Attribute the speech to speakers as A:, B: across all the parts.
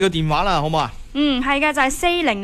A: 個電話啦，好唔好啊？
B: 係嘅，就係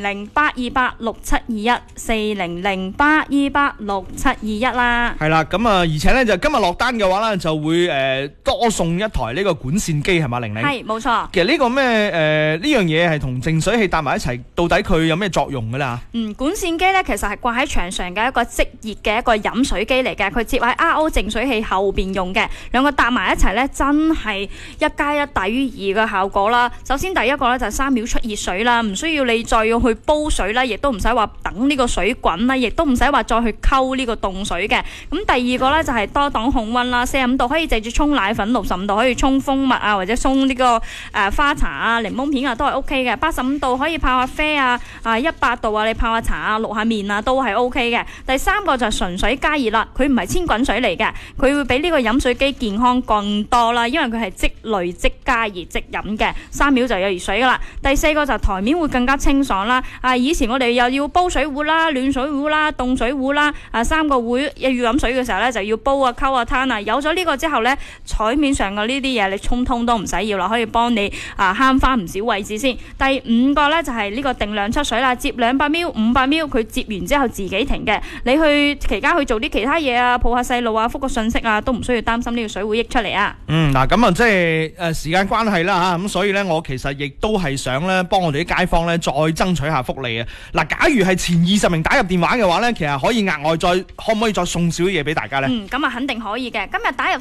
B: 400-828-6721，400-828-6721啦。
A: 係啦，咁而且咧就今日落單嘅話咧，就會多送一台呢個管線機係嘛，玲玲？
B: 係，冇錯。
A: 其實呢個咩呢樣嘢係同淨水器搭埋一齊，到底佢有咩作用㗎啦？
B: 管線機咧其實係掛喺牆上嘅一個即熱嘅一個飲水機嚟嘅，佢接喺 RO 淨水器後邊用嘅，兩個搭埋一齊咧，真係1+1大於2嘅效果啦。首先第一個咧就係3秒出熱水啦，唔需要你再要去煲水啦，亦都唔使話等呢個水滾啦，亦都唔使話再去溝呢個凍水嘅。咁第二個咧就係多檔控溫啦，45度可以直接沖奶粉，65度可以沖蜂蜜啊，或者沖呢個花茶啊、檸檬片啊都係 OK 嘅。85度可以泡下啡啊，100度啊你泡下茶啊、淥下麵啊都係 OK 嘅。第三個就係純水加熱啦，佢唔係千滾水嚟嘅，佢會比呢個飲水機健康更多啦，因為佢係即濾即加熱即飲嘅，3秒就有熱水噶啦。第四個就台面會更加清爽啦。以前我哋又要煲水壺啦、暖水壺啦、凍水壺啦，3個壺要飲水嘅時候咧就要煲啊、溝啊、攤啊。有咗呢個之後咧，台面上嘅呢啲嘢你沖通都唔使要啦，可以幫你慳翻唔少位置先。第五個咧就係呢個定量出水啦，接200ml、500ml，佢接完之後自己停嘅。你去期間去做啲其他嘢啊，抱下細路啊，覆個信息啊，都唔需要擔心呢個水會溢出嚟啊。
A: 嗱咁啊，即係時間關係啦嚇，咁所以咧，我其實亦都係想咧幫我哋啲街坊咧再爭取下福利啊！嗱，假如係前20名打入電話嘅話咧，其實可以額外可唔可以再送少啲嘢俾大家咧？
B: 咁啊肯定可以嘅。今日打入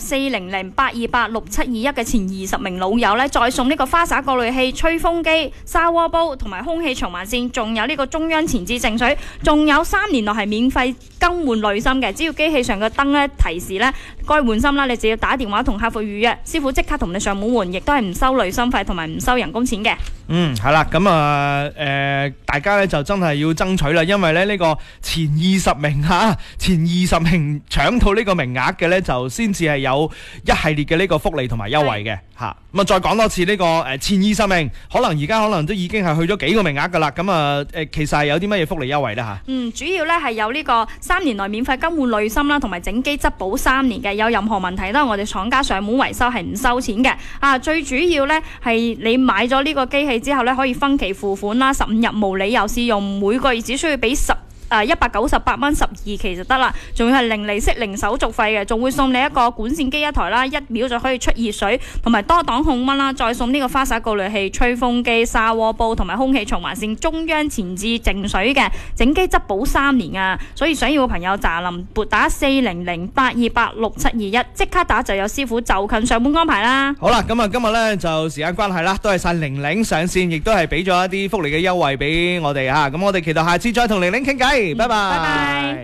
B: 400-828-6721嘅前20名老友咧，再送呢個花灑過濾器、吹風機、砂鍋煲同埋空氣循環扇，仲有呢個中央前置淨水，仲有3年內係免費更換濾芯嘅。只要機器上嘅燈咧提示咧該換芯啦，你只要打電話同客服預約，師傅即刻同你上門換，亦都係唔收濾芯費同埋唔收人工錢嘅。
A: 係啦，咁大家咧就真係要爭取啦，因為咧呢個前20名搶到呢個名額嘅咧，就先至係有一系列嘅呢個福利同埋優惠嘅嚇。咁再講多次呢個前20名，可能而家都已經係去咗幾個名額噶啦。咁其實係有啲乜嘢福利優惠咧嚇？主
B: 要咧係有呢個3年內免費更換濾芯啦，同埋整機質保3年嘅，有任何問題啦，我哋廠家上門維修係唔收錢嘅。最主要咧係你買咗呢個機器之後咧，可以分期付款啦，15日無理由試用，每個月只需要俾198蚊12期就得啦，仲要係零利息、零手續費嘅，仲會送你一個管線機一台啦，1秒就可以出熱水，同埋多檔控溫啦，再送呢個花灑過濾器、吹風機、砂鍋煲同埋空氣循環扇、中央前置淨水嘅，整機質保3年啊！所以想要嘅朋友暫臨撥打400-828-6721，即刻打就有師傅就近上門安排啦。
A: 好啦，咁今日咧就時間關係啦，多謝晒玲玲上線，亦都係俾咗一啲福利嘅優惠俾我哋啊！咁我哋期待下次再同玲玲傾偈。拜拜。
B: 拜拜。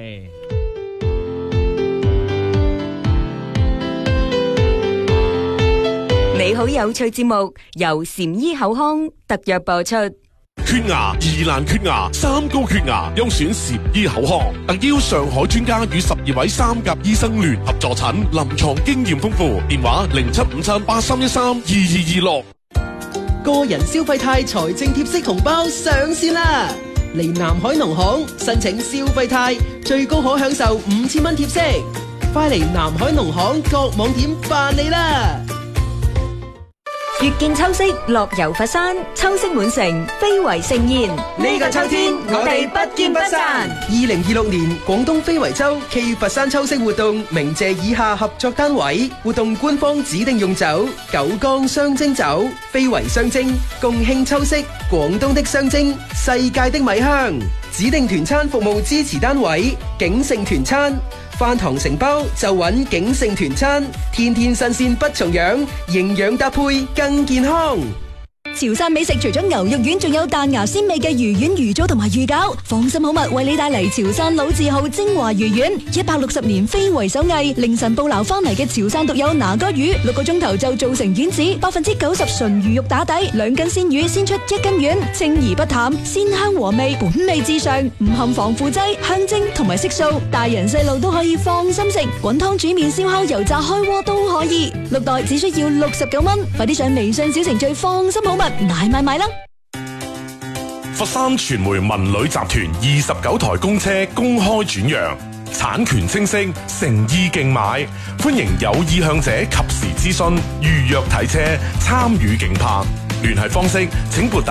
C: 美好有趣節目由禪醫口腔特約播出。
D: 缺牙、疑難缺牙、三高缺牙，優選禪醫口腔，特邀上海專家與12位3甲醫生聯合助診，臨床經驗豐富。電話075783132226。
E: 個人消費貸財政貼息紅包上線啦！嚟南海農行申請消費貸，最高可享受5000蚊貼息，快嚟南海農行各網點辦理啦！
C: 月見秋色，樂遊佛山，秋色滿城，非遺盛宴。
E: 呢個秋天，我哋不見不散。2026年廣東非遺周暨佛山秋色活動，鳴謝以下合作單位。活動官方指定用酒：九江雙蒸酒，非遺雙蒸，共慶秋色，廣東的雙蒸，世界的米香。指定團餐服務支持單位：景盛團餐。飯堂承包就揾景盛團餐，天天新鮮不重樣，營養搭配更健康。
F: 潮汕美食除咗牛肉丸，仲有彈牙鮮味嘅魚丸、魚糟同埋魚餃。放心好物為你帶嚟潮汕老字號精華魚丸，160年非遺手藝，凌晨捕撈翻嚟嘅潮汕獨有拿哥魚，6個鐘頭就做成丸子，90%純魚肉打底，2斤鮮魚鮮出1斤丸，清而不淡，鮮香和味，本味至上，唔含防腐劑、香精同埋色素，大人細路都可以放心食，滾湯煮麵、燒烤、油炸、開鍋都可以，6袋只需要69蚊，快啲上微信小程序放心好物買啦！
D: 佛山傳媒文旅集團29台公車公開轉讓，產權清晰，誠意競買，歡迎有意向者及時諮詢，預約睇車，參與競拍。 聯繫方式請撥打